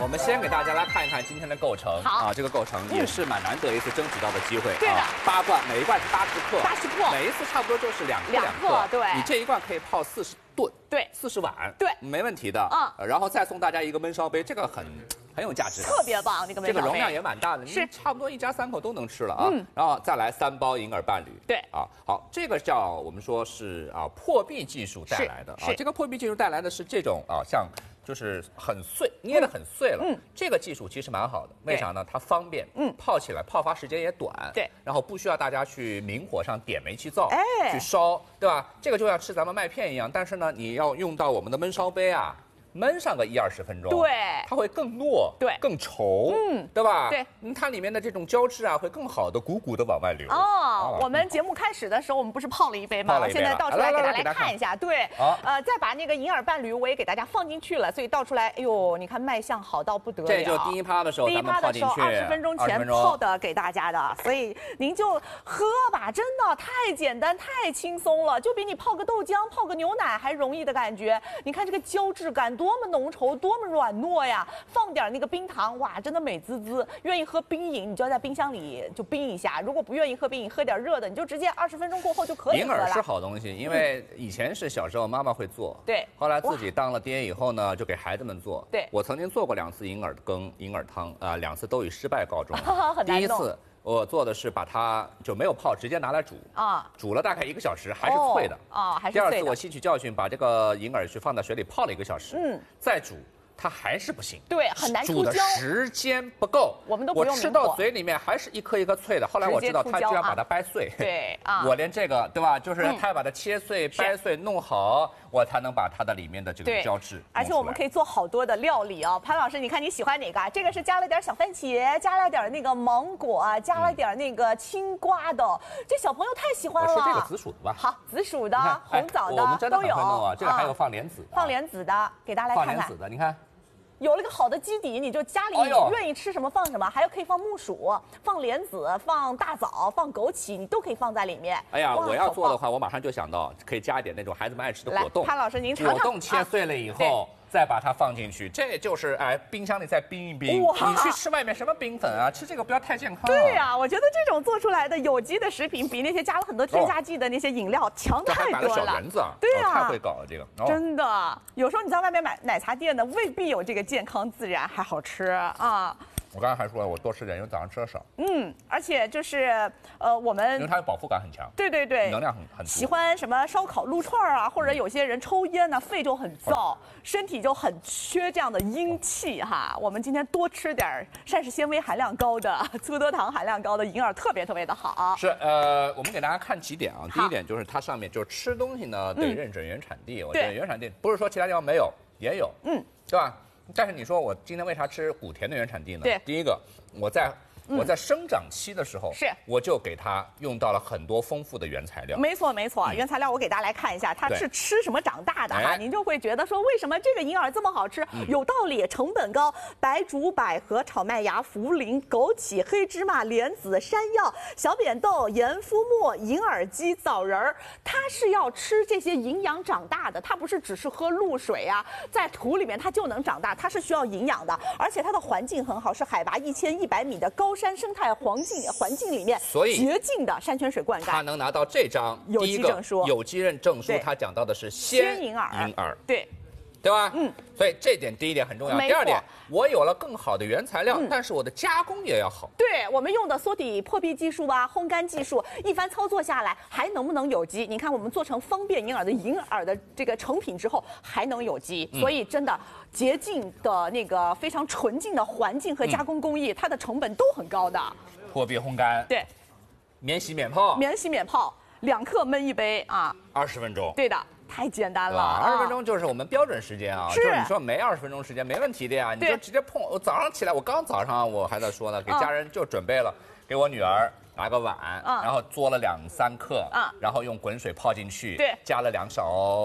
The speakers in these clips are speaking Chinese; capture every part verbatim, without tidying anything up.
我们先给大家来看一看今天的构成。 好啊，这个构成也是蛮难得一次争取到的机会。 对的啊，八罐，每一罐是八十克。 八十克， 每一次差不多就是两克两克。对， 你这一罐可以泡四十顿。 对， 四十碗。 对， 没问题的。 嗯， 然后再送大家一个焖烧杯，这个很。很有价值， 特别棒，这个焖烧杯， 这个容量也蛮大的， 是差不多一家三口都能吃了啊。 嗯， 然后再来三包银耳伴侣， 对啊，好，这个叫我们说是啊破壁技术带来的啊，这个破壁技术带来的是这种啊像就是很碎，捏得很碎了，嗯，这个技术其实蛮好的，为啥呢？它方便，嗯，泡起来泡发时间也短， 对， 然后不需要大家去明火上点煤气灶， 哎， 去烧，对吧？这个就像吃咱们麦片一样，但是呢，你要用到我们的焖烧杯啊。焖上个一二十分钟， 对， 它会更糯， 对， 更稠， 嗯， 对吧？ 对， 嗯，它里面的这种胶质啊，会更好的鼓鼓的往外流。 哦，我们节目开始的时候，我们不是泡了一杯吗？我现在倒出来给大家来看一下，对，呃，再把那个银耳伴侣我也给大家放进去了，所以倒出来，哎呦，你看卖相好到不得了。 这就第一趴的时候， 第一趴的时候二十分钟前泡的给大家的，所以您就喝吧，真的太简单太轻松了，就比你泡个豆浆、泡个牛奶还容易的感觉。你看这个胶质感多么浓稠。多么软糯呀！放点那个冰糖，哇，真的美滋滋。愿意喝冰饮，你就要在冰箱里就冰一下；如果不愿意喝冰饮，喝点热的，你就直接二十分钟过后就可以喝了。 银耳是好东西，因为以前是小时候妈妈会做， 对， 后来自己当了爹以后呢，就给孩子们做。 对， 我曾经做过两次银耳羹、银耳汤，啊、呃，两次都以失败告终。 很难弄。 第一次我做的是把它就没有泡，直接拿来煮啊，煮了大概一个小时，还是脆的啊，还是脆的。 第二次我吸取教训，把这个银耳去放在水里泡了一个小时，嗯，再煮。它还是不行， 对，很难煮的时间不够， 我们都不用我吃到嘴里面还是一颗一颗脆的。后来我知道他居然把它掰碎， 对啊， 我连这个对吧，就是他要把它切碎、掰碎弄好，我才能把它的里面的这个胶质。 而且我们可以做好多的料理啊，潘老师，你看你喜欢哪个？这个是加了点小番茄，加了点那个芒果，加了点那个青瓜的，这小朋友太喜欢了。 我说这个紫薯的吧， 好，紫薯的、红枣的我们真的都有啊。这个还有放莲子， 放莲子的，给大家来看看。 放莲子的，你看。 有了个好的基底，你就家里愿意吃什么放什么，还有可以放木薯、放莲子、放大枣、放枸杞，你都可以放在里面。 哎呀，我要做的话，我马上就想到可以加一点那种孩子们爱吃的果冻。 潘老师，您尝尝。 果冻切碎了以后。再把它放进去，这就是哎，冰箱里再冰一冰。你去吃外面什么冰粉啊？吃这个不要太健康、啊。 对呀、啊，我觉得这种做出来的有机的食品，比那些加了很多添加剂的那些饮料强太多了。 这还买了小园子啊！ 对呀、啊， 太会搞了这个。 哦、真的，有时候你在外面买奶茶店的，未必有这个健康自然还好吃啊。 我刚才还说我多吃点，因为早上吃的少。 嗯，而且就是呃，我们因为它的饱腹感很强， 对对对， 能量很很足。 喜欢什么烧烤、撸串啊，或者有些人抽烟呢、啊，肺就很燥，哦、身体就很缺这样的阴气哈。哦、我们今天多吃点膳食纤维含量高的、粗多糖含量高的银耳，特别特别的好。 是呃，我们给大家看几点啊。第一点就是它上面就是吃东西呢得认准原产地，嗯、我觉得原产地不是说其他地方没有，也有，嗯，对吧？但是你说我今天为啥吃古田的原产地呢？ 对， 第一个我在我在生长期的时候， 是我就给它用到了很多丰富的原材料。 没错没错，原材料我给大家来看一下，它是吃什么长大的哈，您就会觉得说为什么这个银耳这么好吃？有道理，成本高，白术、百合、炒麦芽、茯苓、枸杞、黑芝麻、莲子、山药、小扁豆、盐夫末、银耳鸡、枣仁儿，它是要吃这些营养长大的，它不是只是喝露水啊，在土里面它就能长大，它是需要营养的，而且它的环境很好，是海拔一千一百米的高山生态环境环境里面， 所以洁净的山泉水灌溉， 它能拿到这张有机证书。 有机认证书，它讲到的是鲜银耳， 银耳， 对。 对吧？嗯，所以这点第一点很重要。第二点，我有了更好的原材料，嗯、但是我的加工也要好。 对，我们用的缩底破壁技术啊，烘干技术，一番操作下来，还能不能有机？你看，我们做成方便银耳的银耳的这个成品之后，还能有机，嗯、所以真的洁净的那个非常纯净的环境和加工工艺，嗯、它的成本都很高的。 破壁烘干， 对， 免洗免泡， 免洗免泡，两克焖一杯啊， 二十分钟。 对的。太简单了， 二十分钟就是我们标准时间啊， 是就是你说没二十分钟时间没问题的呀，你就直接碰。我早上起来，我刚早上我还在说呢，给家人就准备了，给我女儿拿个碗，然后嘬了两三克，然后用滚水泡进去， 对， 加了两勺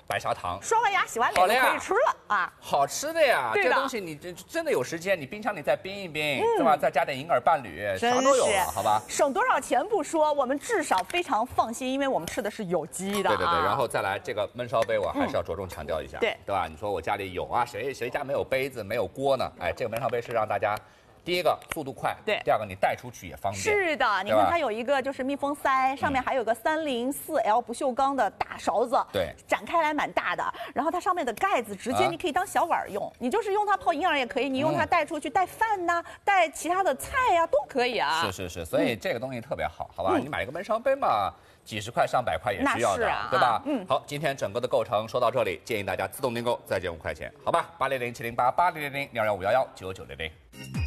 白砂糖， 刷完牙洗完脸就可以吃了啊！ 好吃的呀， 对的这东西你真真的有时间，你冰箱里再冰一冰，是吧？再加点银耳伴侣，啥都有了，好吧？ 省多少钱不说，我们至少非常放心，因为我们吃的是有机的。 对对对，然后再来这个焖烧杯，我还是要着重强调一下， 对对吧？你说我家里有啊，谁谁家没有杯子没有锅呢？哎，这个焖烧杯是让大家。第一个速度快， 对； 第二个你带出去也方便。 是的，你看它有一个就是密封塞，上面还有个三零四 L 不锈钢的大勺子， 对， 展开来蛮大的。然后它上面的盖子直接你可以当小碗用，你就是用它泡银耳也可以，你用它带出去带饭呐，带其他的菜呀都可以啊。 是是是，所以这个东西特别好，好吧？你买一个焖烧杯嘛。几十块上百块也是要的， 啊、 对吧？ 嗯， 好，今天整个的构成说到这里，建议大家自动订购，再减五块钱，好吧？八零零七零八八零零零幺幺五幺幺九九零零。